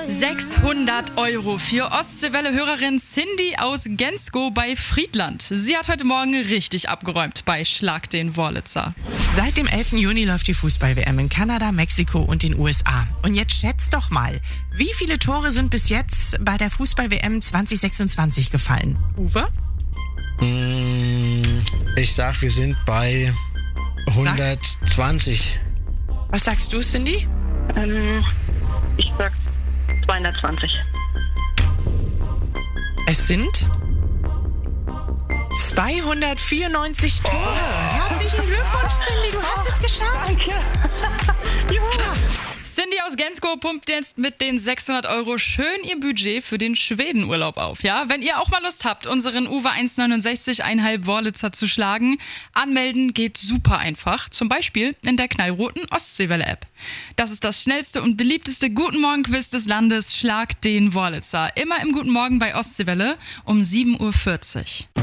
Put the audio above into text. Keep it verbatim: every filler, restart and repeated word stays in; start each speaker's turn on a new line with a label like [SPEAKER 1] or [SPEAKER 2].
[SPEAKER 1] sechshundert Euro für Ostseewelle-Hörerin Cindy aus Gensko bei Friedland. Sie hat heute Morgen richtig abgeräumt bei Schlag den Wurlitzer.
[SPEAKER 2] Seit dem elften Juni läuft die Fußball-W M in Kanada, Mexiko und den U S A. Und jetzt schätzt doch mal, wie viele Tore sind bis jetzt bei der Fußball-W M zwanzig sechsundzwanzig gefallen? Uwe?
[SPEAKER 3] Ich sag, wir sind bei hundertzwanzig.
[SPEAKER 2] Was sagst du, Cindy?
[SPEAKER 4] Ähm, ich sag zweihundertzwanzig.
[SPEAKER 2] Es sind zweihundertvierundneunzig Tore. Oh. Herzlichen Glückwunsch, Cindy, du hast es geschafft.
[SPEAKER 4] Danke. Juhu.
[SPEAKER 1] Cindy aus Gensko pumpt jetzt mit den sechshundert Euro schön ihr Budget für den Schwedenurlaub auf. Ja, wenn ihr auch mal Lust habt, unseren Uwe eins neunundsechzig Komma fünf Wurlitzer zu schlagen, anmelden geht super einfach. Zum Beispiel in der knallroten Ostseewelle-App. Das ist das schnellste und beliebteste Guten Morgen-Quiz des Landes. Schlag den Wurlitzer. Immer im Guten Morgen bei Ostseewelle um sieben Uhr vierzig.